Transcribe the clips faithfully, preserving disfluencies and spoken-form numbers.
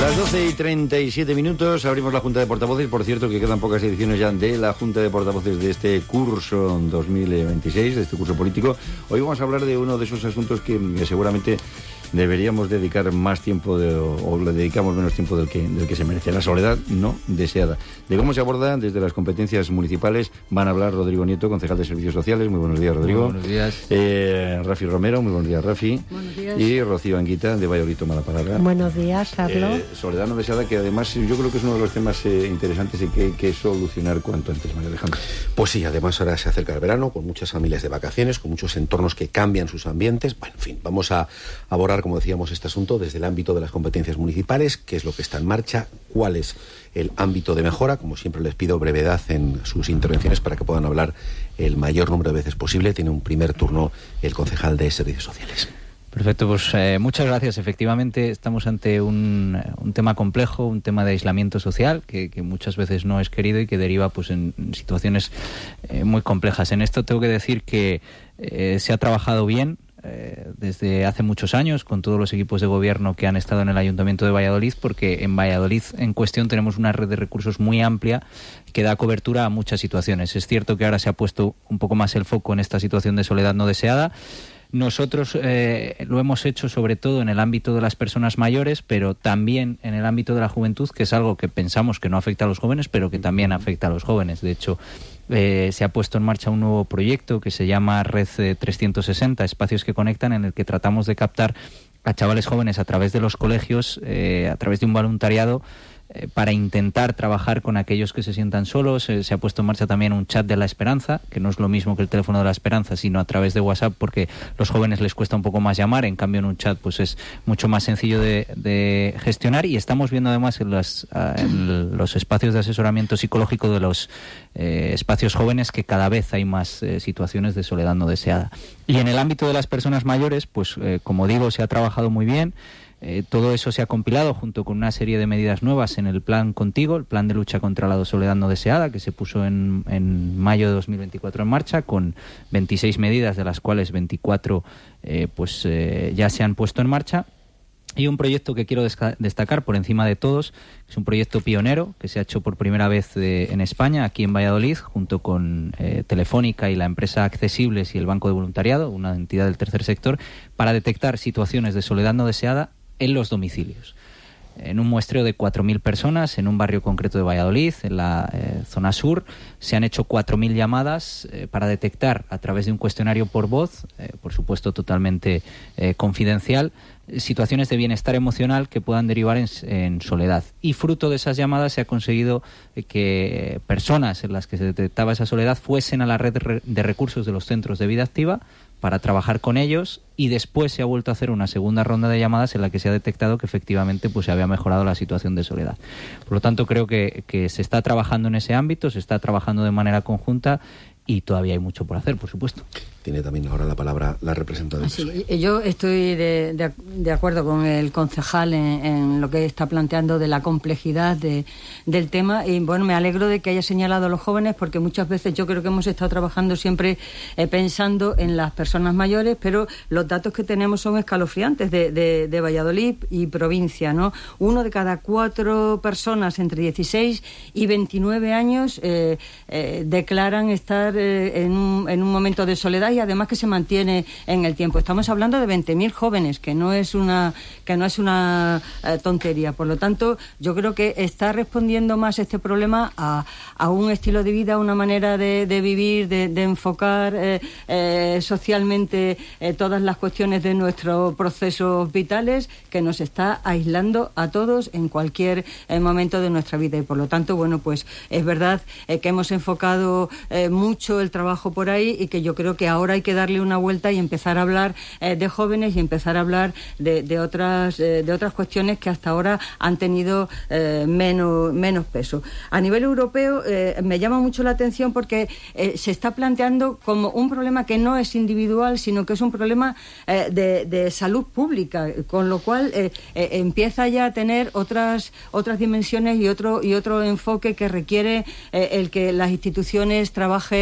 Las doce y treinta y siete minutos, abrimos la Junta de Portavoces. Por cierto, que quedan pocas ediciones ya de la Junta de Portavoces de este curso dos mil veintiséis, de este curso político. Hoy vamos a hablar de uno de esos asuntos que, que seguramente deberíamos dedicar más tiempo de, o le dedicamos menos tiempo del que, del que se merece. La soledad no deseada. De cómo se aborda desde las competencias municipales van a hablar Rodrigo Nieto, concejal de Servicios Sociales. Muy buenos días, Rodrigo. Muy buenos días. Eh, Rafi Romero, muy buenos días, Rafi. Buenos días. Y Rocío Anguita, de Valladolid, toma la palabra. Buenos días, Carlos. Eh, soledad no deseada, que además yo creo que es uno de los temas eh, interesantes y que hay que solucionar cuanto antes, María Alejandra. Pues sí, además ahora se acerca el verano, con muchas familias de vacaciones, con muchos entornos que cambian sus ambientes. Bueno, en fin, vamos a abordar, como decíamos, este asunto desde el ámbito de las competencias municipales, qué es lo que está en marcha, cuál es el ámbito de mejora. Como siempre les pido brevedad en sus intervenciones para que puedan hablar el mayor número de veces posible. Tiene un primer turno el concejal de Servicios Sociales. Perfecto, pues eh, muchas gracias. Efectivamente, estamos ante un, un tema complejo, un tema de aislamiento social que, que muchas veces no es querido y que deriva pues en, en situaciones eh, muy complejas. En esto tengo que decir que eh, se ha trabajado bien eh, desde hace muchos años con todos los equipos de gobierno que han estado en el Ayuntamiento de Valladolid, porque en Valladolid en cuestión tenemos una red de recursos muy amplia que da cobertura a muchas situaciones. Es cierto que ahora se ha puesto un poco más el foco en esta situación de soledad no deseada. Nosotros eh, lo hemos hecho sobre todo en el ámbito de las personas mayores, pero también en el ámbito de la juventud, que es algo que pensamos que no afecta a los jóvenes, pero que también afecta a los jóvenes. De hecho, eh, se ha puesto en marcha un nuevo proyecto que se llama Red trescientos sesenta, Espacios que Conectan, en el que tratamos de captar a chavales jóvenes a través de los colegios, eh, a través de un voluntariado, eh, para intentar trabajar con aquellos que se sientan solos. Eh, se ha puesto en marcha también un chat de la esperanza, que no es lo mismo que el teléfono de la esperanza, sino a través de WhatsApp, porque a los jóvenes les cuesta un poco más llamar. En cambio, en un chat pues es mucho más sencillo de, de gestionar. Y estamos viendo además en, las, en los espacios de asesoramiento psicológico de los eh, espacios jóvenes que cada vez hay más eh, situaciones de soledad no deseada. Y en el ámbito de las personas mayores, pues eh, como digo, se ha trabajado muy bien. Eh, todo eso se ha compilado junto con una serie de medidas nuevas en el Plan Contigo, el Plan de Lucha contra la Soledad No Deseada, que se puso en, en mayo de dos mil veinticuatro en marcha, con veintiséis medidas, de las cuales veinticuatro eh, pues, eh, ya se han puesto en marcha. Y un proyecto que quiero destacar por encima de todos, es un proyecto pionero que se ha hecho por primera vez eh, en España, aquí en Valladolid, junto con eh, Telefónica y la empresa Accesibles y el Banco de Voluntariado, una entidad del tercer sector, para detectar situaciones de soledad no deseada en los domicilios. En un muestreo de cuatro mil personas en un barrio concreto de Valladolid, en la eh, zona sur, se han hecho cuatro mil llamadas eh, para detectar a través de un cuestionario por voz, eh, por supuesto totalmente eh, confidencial, situaciones de bienestar emocional que puedan derivar en, en soledad. Y fruto de esas llamadas se ha conseguido eh, que personas en las que se detectaba esa soledad fuesen a la red de recursos de los centros de vida activa para trabajar con ellos, y después se ha vuelto a hacer una segunda ronda de llamadas en la que se ha detectado que efectivamente pues se había mejorado la situación de soledad. Por lo tanto, creo que, que se está trabajando en ese ámbito, se está trabajando de manera conjunta y todavía hay mucho por hacer, por supuesto. Tiene también ahora la palabra la representante. Sí, yo estoy de, de, de acuerdo con el concejal en, en lo que está planteando de la complejidad de, del tema, y bueno, me alegro de que haya señalado a los jóvenes, porque muchas veces yo creo que hemos estado trabajando siempre eh, pensando en las personas mayores, pero los datos que tenemos son escalofriantes de, de, de Valladolid y provincia, ¿no? Uno de cada cuatro personas entre dieciséis y veintinueve años eh, eh, declaran estar eh, en, un, en un momento de soledad, y además que se mantiene en el tiempo. Estamos hablando de veinte mil jóvenes, que no es una que no es una eh, tontería. Por lo tanto, yo creo que está respondiendo más este problema a, a un estilo de vida, a una manera de, de vivir, de, de enfocar eh, eh, socialmente eh, todas las cuestiones de nuestros procesos vitales, que nos está aislando a todos en cualquier eh, momento de nuestra vida. Y por lo tanto, bueno, pues es verdad eh, que hemos enfocado eh, mucho el trabajo por ahí, y que yo creo que ahora hay que darle una vuelta y empezar a hablar eh, de jóvenes, y empezar a hablar de, de otras eh, de otras cuestiones que hasta ahora han tenido eh, menos menos peso. A nivel europeo eh, me llama mucho la atención porque eh, se está planteando como un problema que no es individual, sino que es un problema eh, de, de salud pública, con lo cual eh, eh, empieza ya a tener otras otras dimensiones y otro y otro enfoque que requiere eh, el que las instituciones trabajen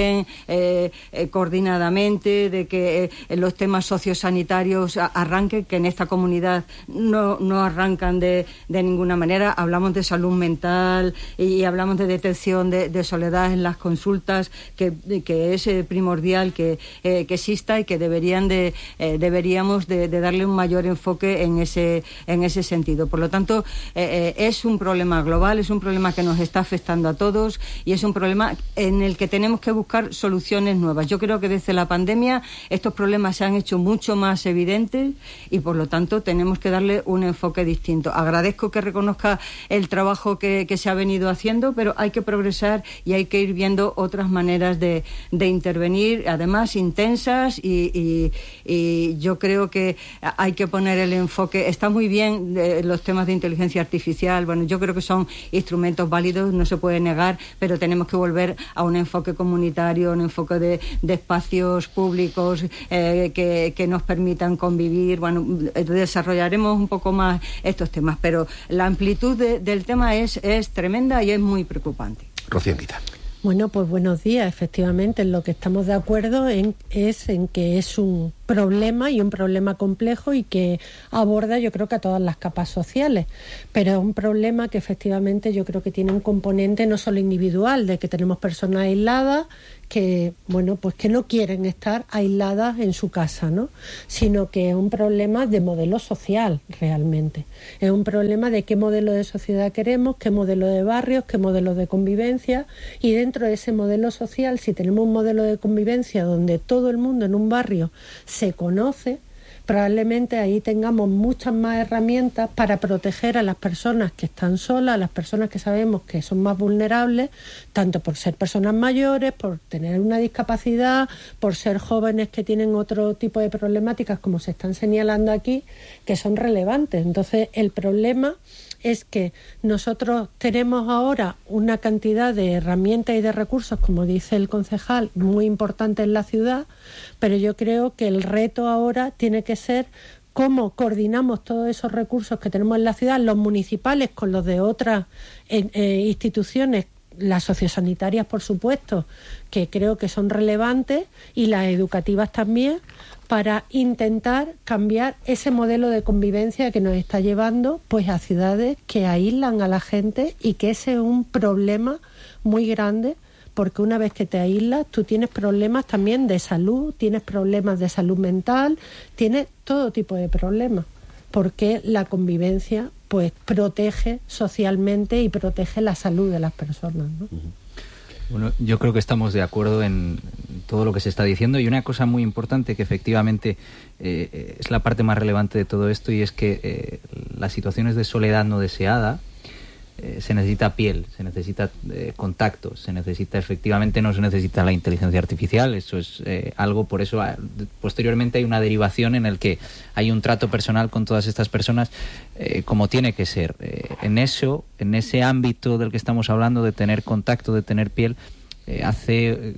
trabajen eh, eh, coordinadamente, de que eh, los temas sociosanitarios arranquen, que en esta comunidad no, no arrancan de, de ninguna manera. Hablamos de salud mental y hablamos de detección de, de soledad en las consultas, que, que es eh, primordial que, eh, que exista y que deberían de, eh, deberíamos de, de darle un mayor enfoque en ese, en ese sentido. Por lo tanto, eh, eh, es un problema global, es un problema que nos está afectando a todos y es un problema en el que tenemos que buscar soluciones nuevas. Yo creo que desde la pandemia estos problemas se han hecho mucho más evidentes y por lo tanto tenemos que darle un enfoque distinto. Agradezco que reconozca el trabajo que, que se ha venido haciendo, pero hay que progresar y hay que ir viendo otras maneras de, de intervenir, además intensas y, y, y yo creo que hay que poner el enfoque. Está muy bien eh, los temas de inteligencia artificial, bueno, yo creo que son instrumentos válidos, no se puede negar, pero tenemos que volver a un enfoque comunitario, un enfoque de, de espacios públicos eh, que, que nos permitan convivir. Bueno, desarrollaremos un poco más estos temas, pero la amplitud de, del tema es, es tremenda y es muy preocupante. Rocío Anguita. Bueno, pues buenos días. Efectivamente, en lo que estamos de acuerdo en, es en que es un problema y un problema complejo y que aborda, yo creo, que a todas las capas sociales. Pero es un problema que efectivamente yo creo que tiene un componente no solo individual, de que tenemos personas aisladas que, bueno, pues que no quieren estar aisladas en su casa, ¿no? Sino que es un problema de modelo social, realmente. Es un problema de qué modelo de sociedad queremos, qué modelo de barrios, qué modelo de convivencia, y dentro de ese modelo social, si tenemos un modelo de convivencia donde todo el mundo en un barrio se conoce, probablemente ahí tengamos muchas más herramientas para proteger a las personas que están solas, a las personas que sabemos que son más vulnerables, tanto por ser personas mayores, por tener una discapacidad, por ser jóvenes que tienen otro tipo de problemáticas, como se están señalando aquí, que son relevantes. Entonces, el problema es que nosotros tenemos ahora una cantidad de herramientas y de recursos, como dice el concejal, muy importantes en la ciudad, pero yo creo que el reto ahora tiene que ser cómo coordinamos todos esos recursos que tenemos en la ciudad, los municipales con los de otras eh, eh, instituciones, las sociosanitarias, por supuesto, que creo que son relevantes, y las educativas también, para intentar cambiar ese modelo de convivencia que nos está llevando pues a ciudades que aíslan a la gente, y que ese es un problema muy grande, porque una vez que te aíslas tú tienes problemas también de salud, tienes problemas de salud mental, tienes todo tipo de problemas, porque la convivencia pues protege socialmente y protege la salud de las personas, ¿no? Uh-huh. Bueno, yo creo que estamos de acuerdo en todo lo que se está diciendo, y una cosa muy importante que efectivamente eh, es la parte más relevante de todo esto, y es que eh, las situaciones de soledad no deseada eh, se necesita piel, se necesita eh, contacto, se necesita, efectivamente no se necesita la inteligencia artificial, eso es eh, algo, por eso a, posteriormente hay una derivación en el que hay un trato personal con todas estas personas eh, como tiene que ser. Eh, en eso, en ese ámbito del que estamos hablando, de tener contacto, de tener piel, eh, hace, eh,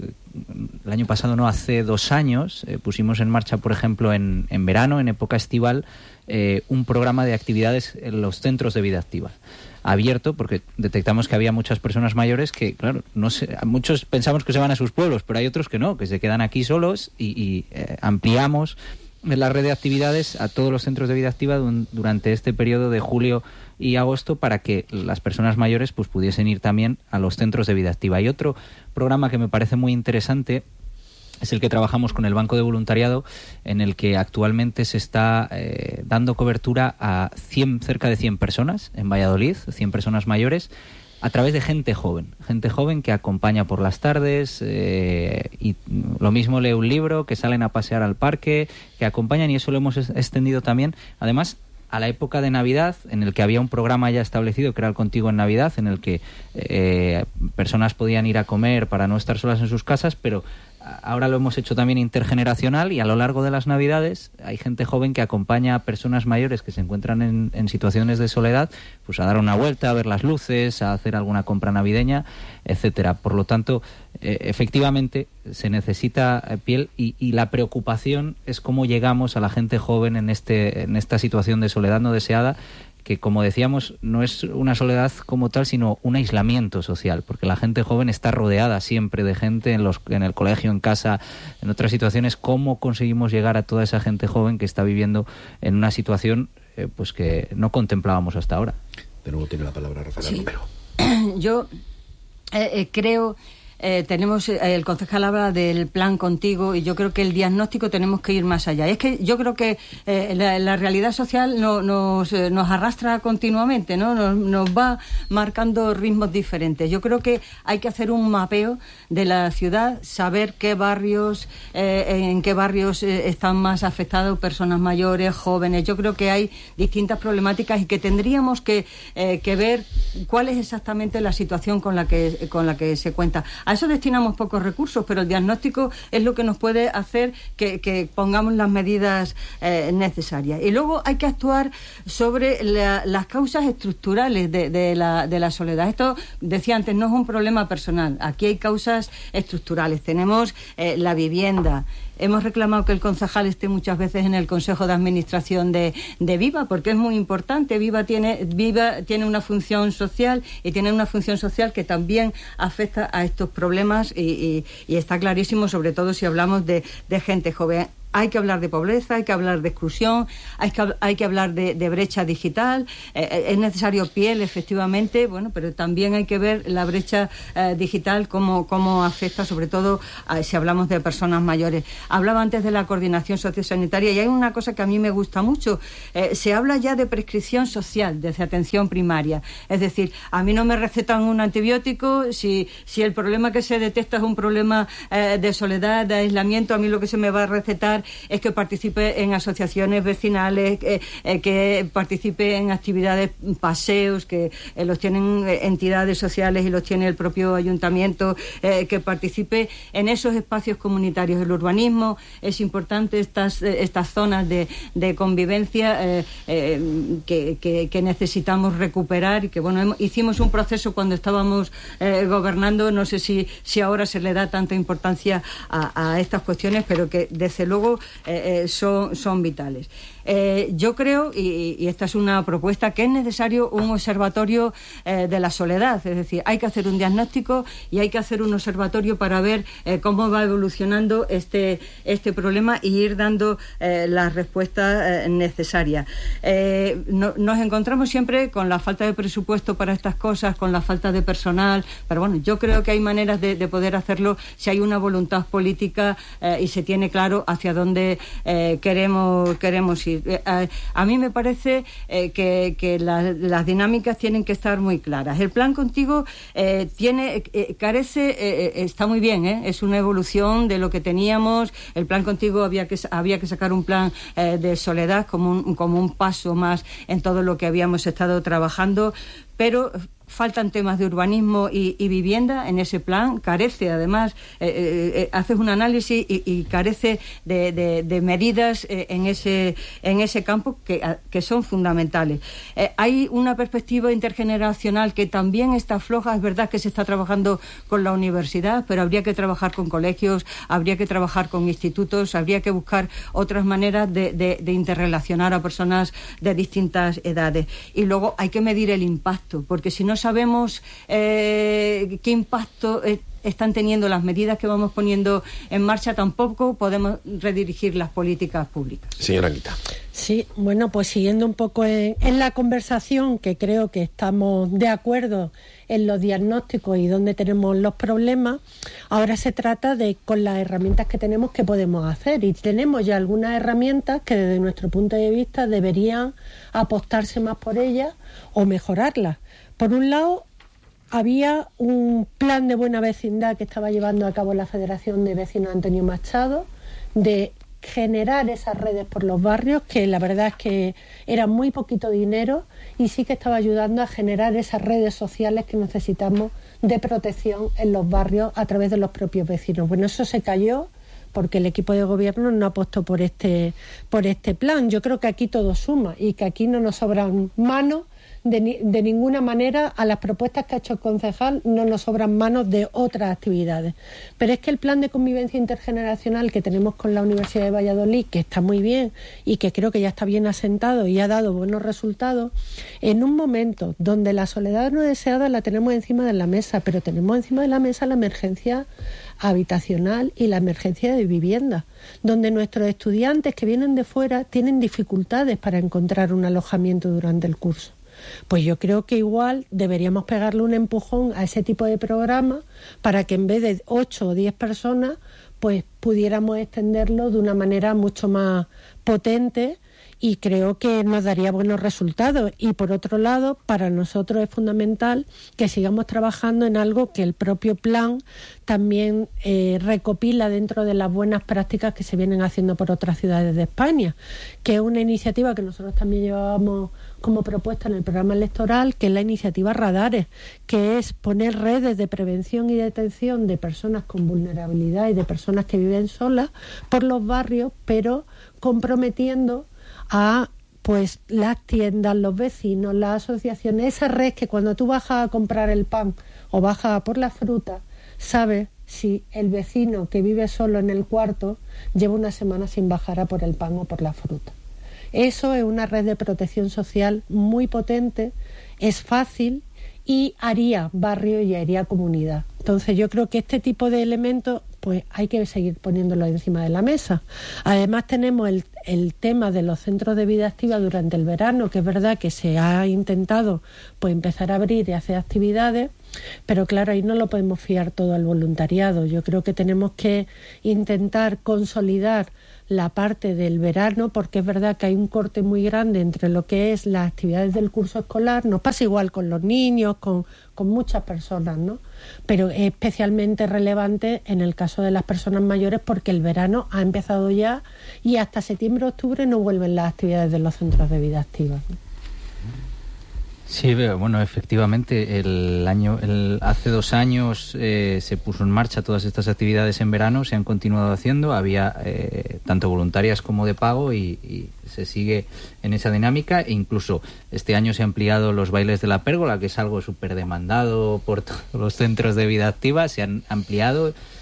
el año pasado no, hace dos años eh, pusimos en marcha, por ejemplo, en, en verano, en época estival, eh, un programa de actividades en los centros de vida activa, abierto, porque detectamos que había muchas personas mayores que, claro, no sé, muchos pensamos que se van a sus pueblos, pero hay otros que no, que se quedan aquí solos, y, y eh, ampliamos la red de actividades a todos los centros de vida activa durante este periodo de julio y agosto, para que las personas mayores pues pudiesen ir también a los centros de vida activa. Y otro programa que me parece muy interesante es el que trabajamos con el Banco de Voluntariado, en el que actualmente se está eh, dando cobertura a cien, cerca de cien personas en Valladolid, cien personas mayores, a través de gente joven, gente joven que acompaña por las tardes, eh, y lo mismo lee un libro, que salen a pasear al parque, que acompañan, y eso lo hemos extendido también, además, a la época de Navidad, en el que había un programa ya establecido, que era el Contigo en Navidad, en el que eh, personas podían ir a comer para no estar solas en sus casas, pero ahora lo hemos hecho también intergeneracional, y a lo largo de las Navidades hay gente joven que acompaña a personas mayores que se encuentran en, en situaciones de soledad, pues a dar una vuelta, a ver las luces, a hacer alguna compra navideña, etcétera. Por lo tanto, eh, efectivamente se necesita piel, y, y la preocupación es cómo llegamos a la gente joven en este en esta situación de soledad no deseada, que que, como decíamos, no es una soledad como tal, sino un aislamiento social, porque la gente joven está rodeada siempre de gente en, los, en el colegio, en casa, en otras situaciones. ¿Cómo conseguimos llegar a toda esa gente joven que está viviendo en una situación eh, pues que no contemplábamos hasta ahora? De nuevo tiene la palabra Rafael Sí. Romero. Yo eh, eh, creo... Eh, tenemos eh, el concejal habla del plan contigo y yo creo que el diagnóstico tenemos que ir más allá. Es que yo creo que eh, la, la realidad social no, nos, eh, nos arrastra continuamente, ¿no? Nos, nos va marcando ritmos diferentes. Yo creo que hay que hacer un mapeo de la ciudad, saber qué barrios, eh, en qué barrios eh, están más afectados personas mayores, jóvenes. Yo creo que hay distintas problemáticas y que tendríamos que, eh, que ver cuál es exactamente la situación con la que, con la que se cuenta. A eso destinamos pocos recursos, pero el diagnóstico es lo que nos puede hacer que, que pongamos las medidas eh, necesarias. Y luego hay que actuar sobre la, las causas estructurales de, de, la, de la soledad. Esto, decía antes, no es un problema personal. Aquí hay causas estructurales. Tenemos eh, la vivienda. Hemos reclamado que el concejal esté muchas veces en el Consejo de Administración de, de Viva, porque es muy importante. Viva tiene, Viva tiene una función social y tiene una función social que también afecta a estos problemas y, y, y está clarísimo, sobre todo si hablamos de, de gente joven. Hay que hablar de pobreza, hay que hablar de exclusión, hay que, hay que hablar de, de brecha digital. Eh, es necesario piel, efectivamente, bueno, pero también hay que ver la brecha eh, digital, cómo, cómo afecta, sobre todo a, si hablamos de personas mayores. Hablaba antes de la coordinación sociosanitaria y hay una cosa que a mí me gusta mucho. Eh, se habla ya de prescripción social desde atención primaria. Es decir, a mí no me recetan un antibiótico si, si el problema que se detecta es un problema eh, de soledad, de aislamiento. A mí lo que se me va a recetar es que participe en asociaciones vecinales, eh, eh, que participe en actividades, paseos, que eh, los tienen entidades sociales y los tiene el propio ayuntamiento, eh, que participe en esos espacios comunitarios. El urbanismo es importante, estas, eh, estas zonas de, de convivencia eh, eh, que, que, que necesitamos recuperar y que, bueno, hemos, hicimos un proceso cuando estábamos eh, gobernando, no sé si, si ahora se le da tanta importancia a, a estas cuestiones, pero que desde luego Eh, eh, son, son vitales. Eh, yo creo, y, y esta es una propuesta, que es necesario un observatorio eh, de la soledad, es decir, hay que hacer un diagnóstico y hay que hacer un observatorio para ver eh, cómo va evolucionando este, este problema y ir dando eh, las respuestas eh, necesarias. Eh, no, nos encontramos siempre con la falta de presupuesto para estas cosas, con la falta de personal, pero bueno, yo creo que hay maneras de, de poder hacerlo si hay una voluntad política eh, y se tiene claro hacia dónde eh, queremos, queremos ir. A, a mí me parece eh, que, que la, las dinámicas tienen que estar muy claras. El plan contigo eh, tiene eh, carece, eh, está muy bien, ¿eh? Es una evolución de lo que teníamos. El plan contigo había que había que sacar un plan eh, de soledad como un, como un paso más en todo lo que habíamos estado trabajando, pero faltan temas de urbanismo y, y vivienda en ese plan, carece además, eh, eh, haces un análisis y, y carece de, de, de medidas eh, en ese en ese campo que, que son fundamentales. Eh, hay una perspectiva intergeneracional que también está floja, es verdad que se está trabajando con la universidad, pero habría que trabajar con colegios, habría que trabajar con institutos, habría que buscar otras maneras de, de, de interrelacionar a personas de distintas edades. Y luego hay que medir el impacto, porque si no sabemos eh, qué impacto eh, están teniendo las medidas que vamos poniendo en marcha, tampoco podemos redirigir las políticas públicas. Señora Anguita. Sí, bueno, pues siguiendo un poco en, en la conversación, que creo que estamos de acuerdo en los diagnósticos y dónde tenemos los problemas, ahora se trata de, con las herramientas que tenemos, qué podemos hacer. Y tenemos ya algunas herramientas que desde nuestro punto de vista deberían apostarse más por ellas o mejorarlas. Por un lado, había un plan de buena vecindad que estaba llevando a cabo la Federación de Vecinos Antonio Machado, de generar esas redes por los barrios, que la verdad es que era muy poquito dinero y sí que estaba ayudando a generar esas redes sociales que necesitamos de protección en los barrios a través de los propios vecinos. Bueno, eso se cayó porque el equipo de gobierno no apostó por este, por este plan. Yo creo que aquí todo suma y que aquí no nos sobran manos de, ni, de ninguna manera. A las propuestas que ha hecho el concejal no nos sobran manos de otras actividades. Pero es que el plan de convivencia intergeneracional que tenemos con la Universidad de Valladolid, que está muy bien y que creo que ya está bien asentado y ha dado buenos resultados, en un momento donde la soledad no deseada la tenemos encima de la mesa, pero tenemos encima de la mesa la emergencia habitacional y la emergencia de vivienda, donde nuestros estudiantes que vienen de fuera tienen dificultades para encontrar un alojamiento durante el curso. Pues yo creo que igual deberíamos pegarle un empujón a ese tipo de programa para que en vez de ocho o diez personas, pues pudiéramos extenderlo de una manera mucho más potente, y creo que nos daría buenos resultados. Y por otro lado, para nosotros es fundamental que sigamos trabajando en algo que el propio plan también eh, recopila dentro de las buenas prácticas que se vienen haciendo por otras ciudades de España, que es una iniciativa que nosotros también llevábamos como propuesta en el programa electoral, que es la iniciativa Radares, que es poner redes de prevención y detención de personas con vulnerabilidad y de personas que viven solas por los barrios, pero comprometiendo a pues las tiendas, los vecinos, las asociaciones, esa red que cuando tú bajas a comprar el pan o bajas a por la fruta, sabes si el vecino que vive solo en el cuarto lleva una semana sin bajar a por el pan o por la fruta. Eso es una red de protección social muy potente, es fácil y haría barrio y haría comunidad. Entonces yo creo que este tipo de elementos pues hay que seguir poniéndolo encima de la mesa. Además tenemos el, el tema de los centros de vida activa durante el verano, que es verdad que se ha intentado pues empezar a abrir y hacer actividades, pero claro, ahí no lo podemos fiar todo al voluntariado. Yo creo que tenemos que intentar consolidar la parte del verano, porque es verdad que hay un corte muy grande entre lo que es las actividades del curso escolar. Nos pasa igual con los niños, con, con muchas personas, ¿no? Pero es especialmente relevante en el caso de las personas mayores, porque el verano ha empezado ya y hasta septiembre, octubre no vuelven las actividades de los centros de vida activa, ¿no? Sí, bueno, efectivamente, el año, el, hace dos años eh, se puso en marcha todas estas actividades en verano, se han continuado haciendo, había eh, tanto voluntarias como de pago y, y se sigue en esa dinámica, e incluso este año se han ampliado los bailes de la pérgola, que es algo súper demandado por todos los centros de vida activa, se han ampliado.